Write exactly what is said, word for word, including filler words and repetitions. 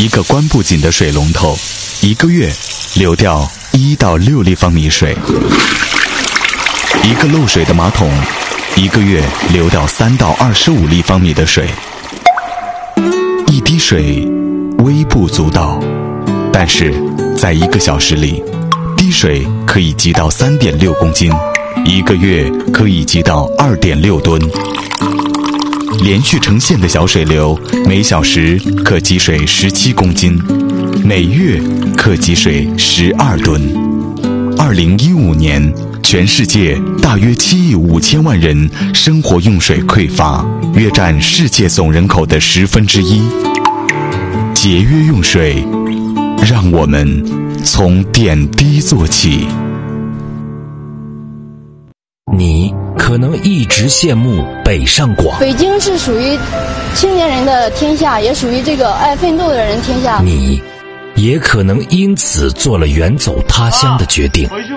一个关不紧的水龙头，一个月流掉一到六立方米水；一个漏水的马桶，一个月流掉三到二十五立方米的水。一滴水微不足道，但是在一个小时里，滴水可以积到三点六公斤，一个月可以积到二点六吨。连续成线的小水流，每小时可积水十七公斤，每月可积水十二吨。二零一五年，全世界大约七亿五千万人生活用水匮乏，约占世界总人口的十分之一。节约用水，让我们从点滴做起。 你可能一直羡慕北上广， 北京是属于青年人的天下，也属于这个爱奋斗的人天下。 你也可能因此做了远走他乡的决定。